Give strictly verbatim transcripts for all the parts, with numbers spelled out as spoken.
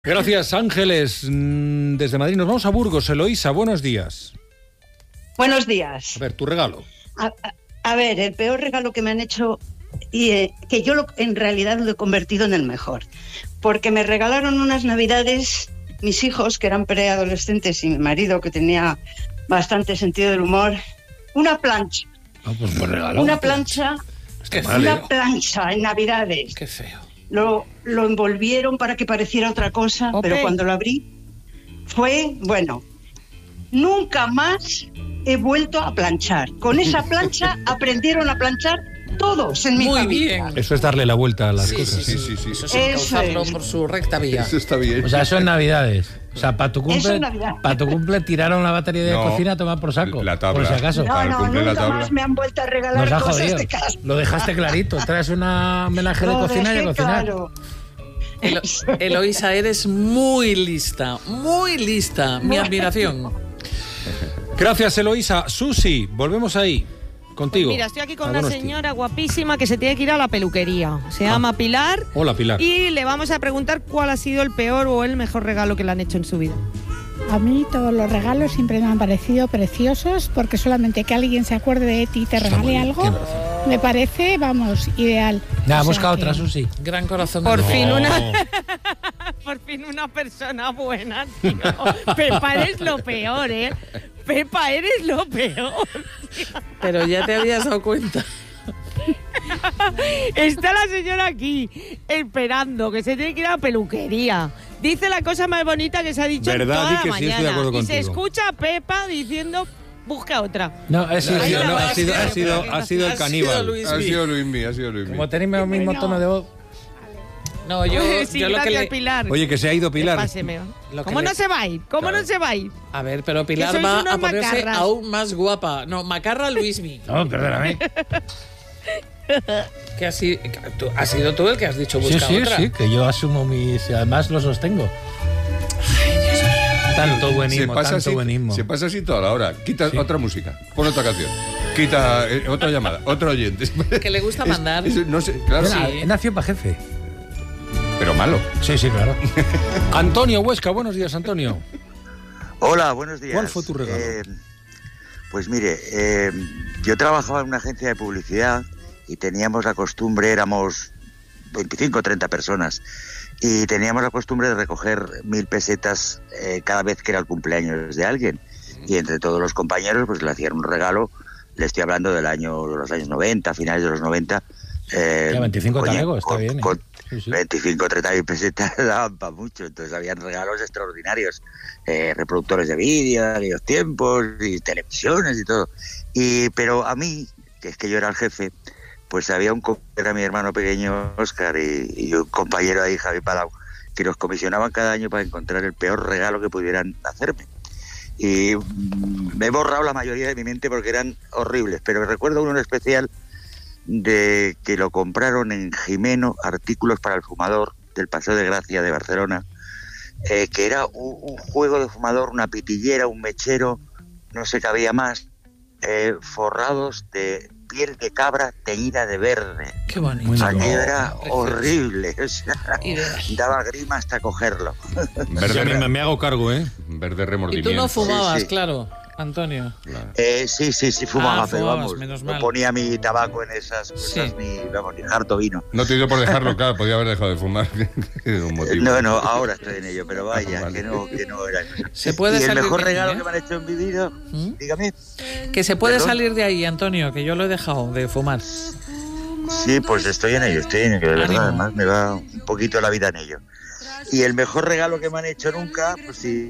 Gracias, Ángeles. Desde Madrid nos vamos a Burgos. Eloísa, buenos días. Buenos días. A ver, tu regalo. A, a, a ver, el peor regalo que me han hecho, y eh, que yo lo, en realidad lo he convertido en el mejor. Porque me regalaron unas navidades, mis hijos, que eran preadolescentes, y mi marido, que tenía bastante sentido del humor, una plancha. Ah, pues me regaló. Una plancha, Qué una mal, plancha en navidades. Qué feo. Lo, lo envolvieron para que pareciera otra cosa, Okay. pero cuando lo abrí fue, bueno, nunca más he vuelto a planchar. Con esa plancha aprendieron a planchar todos en mi Muy familia. bien. Eso es darle la vuelta a las Sí, cosas. sí, sí, sí. Eso es Eso encauzarlo es. por su recta vía. Eso está bien. O sea, eso en Navidades. O sea, para tu Eso cumple, en Navidad. para tu cumple tiraron la batería de No, cocina a tomar por saco. la tabla. Por si acaso. No, Para el no, cumple la nunca tabla. más me han vuelto a regalar Nos ha cosas jodido. de casa. Lo dejaste clarito. Traes una homenaje de Lo cocina y a dejé cocinar. claro. Elo- Eloísa, eres muy lista, muy lista. Mi admiración. Gracias, Eloísa. Susi, volvemos ahí. Contigo. Mira, estoy aquí con Ah, una buenos señora guapísima que se tiene que ir a la peluquería. Se Ah. llama Pilar. días. Hola, Pilar. Y le vamos a preguntar cuál ha sido el peor o el mejor regalo que le han hecho en su vida. A mí todos los regalos siempre me han parecido preciosos porque solamente que alguien se acuerde de ti y te Está muy regale bien, algo, tiene razón. me parece, vamos, ideal. Nada, O busca sea otra, que- Susi. Gran corazón. Por de fin mujer. una, por fin una persona buena, tío. Pepa, eres lo peor, ¿eh? Pepa, eres lo peor. Pero ya te habías dado cuenta. Está la señora aquí, esperando, que se tiene que ir a la peluquería. Dice la cosa más bonita que se ha dicho en ¿Verdad? toda Di la que sí, mañana. estoy de acuerdo y se contigo. escucha a Pepa diciendo, busca otra. No, es Ha Ahí sido, la no, va, ha sido, sí, ha sido, pero ha sido el ha sido caníbal. Luis. Ha sido Luismi, ha sido Luismi. como tenemos el mismo tono de voz. No, yo, sí, yo lo que gracias, le... Pilar. Oye, que se ha ido Pilar. Páseme. Lo que ¿Cómo le- no se va a ir? ¿Cómo Claro. no se va a ir? A ver, pero Que Pilar sois va unos a ponerse macarras. aún más guapa. No, macarra Luismi. No, perdóname. Que ha sido, tú, has sido tú el que has dicho Sí, busca sí, otra. sí, que yo asumo mis... Además lo sostengo. Tanto Se buenismo, pasa, tanto así, buenismo. se pasa así toda la hora. Quita Sí. otra música, pon otra canción. Quita eh, otra llamada, otro oyente. Que le gusta Es- mandar. es- no sé, claro, Mira, sí. he nacido para jefe. pero malo. Sí, sí, claro. Antonio Huesca, buenos días, Antonio. Hola, buenos días. ¿Cuál fue tu regalo? Eh, pues mire, eh, yo trabajaba en una agencia de publicidad y teníamos la costumbre, éramos veinticinco o treinta personas, y teníamos la costumbre de recoger mil pesetas eh, cada vez que era el cumpleaños de alguien. Y entre todos los compañeros pues le hacían un regalo, le estoy hablando del año, de los años noventa, finales de los noventa. Eh, Ya, veinticinco oye, talegos, está con- bien, ¿eh? con Sí, sí. veinticinco o treinta mil pesetas daban para mucho, entonces habían regalos extraordinarios, eh, reproductores de vídeo, de aquellos tiempos, y televisiones y todo. Y pero a mí, que es que yo era el jefe, pues había un co- era mi hermano pequeño Óscar y, y un compañero ahí, Javi Palau, que nos comisionaban cada año para encontrar el peor regalo que pudieran hacerme. Y mm, me he borrado la mayoría de mi mente porque eran horribles, pero recuerdo uno en especial de que lo compraron en Jimeno, Artículos para el Fumador, del Paseo de Gracia de Barcelona, eh, que era un, un juego de fumador, una pitillera, un mechero, no sé qué había más, eh, forrados de piel de cabra teñida de verde. Qué bonito. Muy Aquello bonito. era horrible, o sea, Ideal. daba grima hasta cogerlo. Verde, Ya me, re- me hago cargo, ¿eh? verde Y remordimiento. tú no fumabas, Sí, sí. claro, Antonio. Claro. Eh, sí, sí, sí, fumaba, Ah, pero fumabas, vamos, menos no mal. ponía mi tabaco en esas cosas, Sí. ni, vamos, ni harto vino. No te he ido por dejarlo, claro, podía haber dejado de fumar. Un motivo. No, no, ahora estoy en ello, pero vaya, Ah, vale. que no, que no era. Se puede y el salir mejor de ahí, regalo ¿eh? que me han hecho en mi vida, ¿Mm? dígame. Que se puede ¿Perdón? salir de ahí, Antonio, que yo lo he dejado de fumar. Sí, pues estoy en ello, estoy en ello, de verdad, Ánimo. además me va un poquito la vida en ello. Y el mejor regalo que me han hecho nunca, pues sí,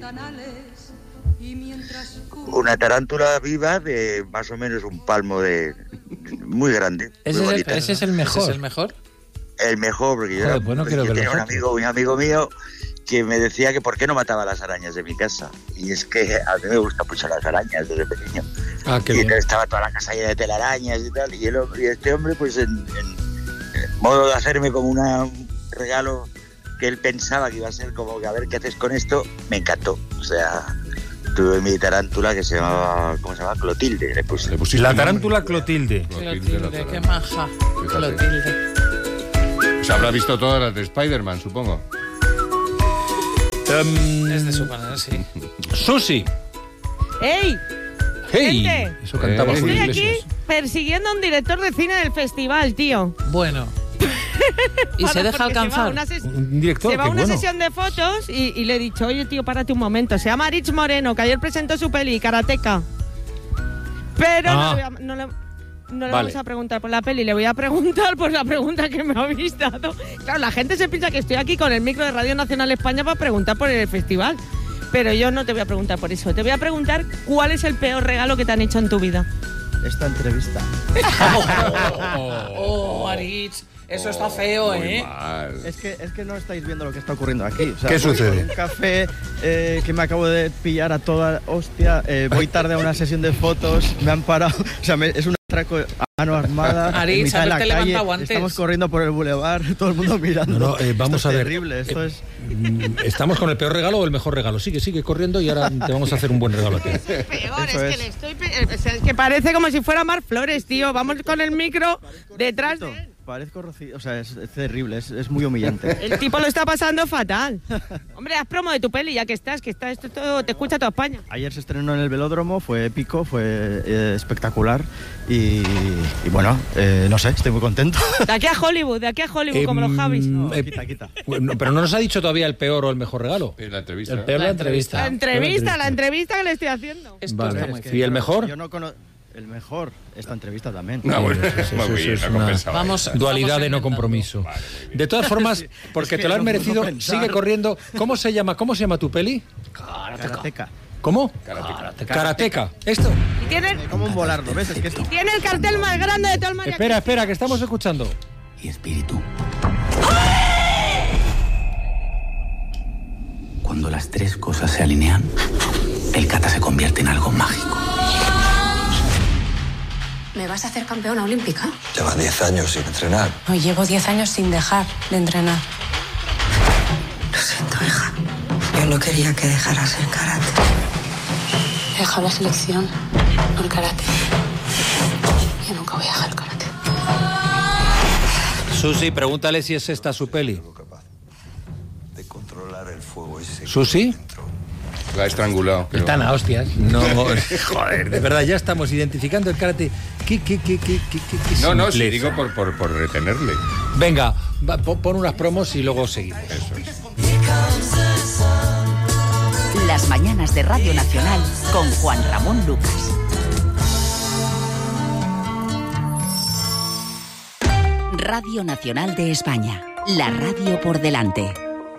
una tarántula viva de más o menos un palmo de... muy grande, muy Ese es, el, bonita. ese es el ¿Ese mejor. es el mejor? El mejor, porque yo, Joder, era- pues no porque quiero yo que tenía lo un saques. amigo, un amigo mío que me decía que por qué no mataba las arañas de mi casa. Y es que a mí me gustan mucho las arañas desde pequeño. Ah, qué y bien. entonces estaba toda la casa llena de telarañas y tal. Y, el, hombre- y este hombre, pues en, en- en modo de hacerme como una, un regalo que él pensaba que iba a ser como que a ver qué haces con esto, me encantó. O sea, tuve mi tarántula que se llamaba, ¿cómo se llama? Clotilde, le puse. Le pusiste La nombre. tarántula Clotilde. Clotilde, la Clotilde, qué tarántula. maja. Fíjate. Clotilde. Se habrá visto todas las de Spider-Man, supongo. Um, Es de su manera, sí. Susi. ¡Ey! Hey. Gente. Eso cantaba Eh, Julio Estoy aquí Iglesias. persiguiendo a un director de cine del festival, tío. Bueno. Y se deja Porque alcanzar. Se va a una, ses- Un director, se va a qué una bueno. sesión de fotos y, y le he dicho, oye, tío, párate un momento. Se llama Rich Moreno, que ayer presentó su peli, Karateka. Pero Ah. no le, voy a- no le- no le Vale. vamos a preguntar por la peli, le voy a preguntar por la pregunta que me habéis dado. Claro, la gente se piensa que estoy aquí con el micro de Radio Nacional España para preguntar por el festival. Pero yo no te voy a preguntar por eso. Te voy a preguntar cuál es el peor regalo que te han hecho en tu vida. Esta entrevista. Oh, Aritz, eso está feo, Muy ¿eh? mal. Es que, es que no estáis viendo lo que está ocurriendo aquí. O sea, ¿Qué voy sucede? con un café eh, que me acabo de pillar a toda hostia. eh, voy tarde a una sesión de fotos. Me han parado. O sea, me- es un atraco a mano armada. Aritz, en mitad de la haberte calle. levantado antes. Estamos corriendo por el bulevar. Todo el mundo mirando. No, no, eh, vamos Esto a es ver. terrible. Esto Eh, es. Mm, ¿Estamos con el peor regalo o el mejor regalo? Sigue, sigue corriendo y ahora te vamos a hacer un buen regalo a ti. Peor, Eso es, es. que le estoy. pe- o sea, es que parece como si fuera Mar Flores, tío. Vamos con el micro detrás de él. Parezco Rocío. O sea, es, es terrible. Es, es muy humillante. El tipo lo está pasando fatal. Hombre, haz promo de tu peli, ya que estás, que está esto todo, te escucha toda España. Ayer se estrenó en el Velódromo, fue épico, fue eh, espectacular y, y bueno, eh, no sé, estoy muy contento. De aquí a Hollywood, de aquí a Hollywood, como los Em, Javis. No, eh, quita, quita. Bueno, pero no nos ha dicho todavía el peor o el mejor regalo. En la entrevista. El peor La la entrevista. La entrevista, la entrevista que le estoy haciendo. Esto Vale. está muy Es que feo. ¿Y el yo no- mejor? Yo no conozco. El mejor, esta entrevista también. No, bueno, Sí, sí, muy sí, bien, es no una- compensaba. Vamos. Dualidad estamos de no inventando. compromiso. De todas formas, porque Es que te lo has no puedo merecido, pensar. sigue corriendo. ¿Cómo se llama? ¿Cómo se llama tu peli? Karateka. ¿Cómo? Karateka. Karateka. Esto. Y tiene, ¿Cómo un volarlo? ¿Ves? Es que es... tiene el cartel más grande de todo el María. Espera, espera, que estamos escuchando. Y espíritu. Cuando las tres cosas se alinean, el kata se convierte en algo mágico. ¿Me vas a hacer campeona olímpica? Lleva diez años sin entrenar. Hoy llevo diez años sin dejar de entrenar. Lo siento, hija. Yo no quería que dejaras el karate. He dejado la selección por el karate. Yo nunca voy a dejar el karate. Susi, pregúntale si es esta su peli. De controlar el fuego ese. ¿Susi? La ha estrangulado. creo. Están a hostias. No, joder, de verdad, ya estamos identificando el karate. ¿Qué, qué, qué, qué, qué, qué, qué No, no, sí, simpleza. digo por, por, por retenerle. Venga, va, pon pon unas promos y luego seguimos. Eso es. Las mañanas de Radio Nacional con Juan Ramón Lucas. Radio Nacional de España. La radio por delante.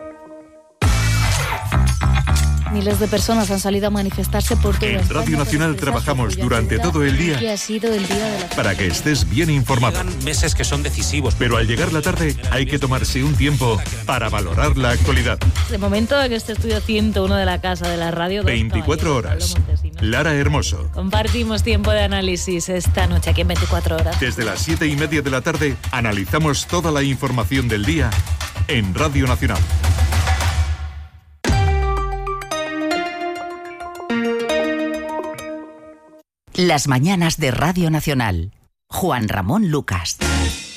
Miles de personas han salido a manifestarse por toda En España Radio Nacional trabajamos durante todo el día que ha sido el día de la... para que estés bien informado. Meses que son decisivos. Pero al llegar la tarde hay que tomarse un tiempo para valorar la actualidad. De momento en este estudio ciento uno de la Casa de la Radio. dos veinticuatro horas. Lara Hermoso. Compartimos tiempo de análisis esta noche aquí en veinticuatro horas. Desde las siete y media de la tarde analizamos toda la información del día en Radio Nacional. Las mañanas de Radio Nacional. Juan Ramón Lucas.